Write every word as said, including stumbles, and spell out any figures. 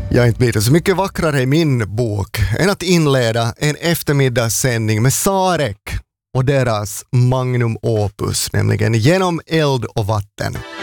Jag har inte blivit så mycket vackrare i min bok än att inleda en eftermiddagssändning med Sarek och deras magnum opus, nämligen Genom eld och vatten.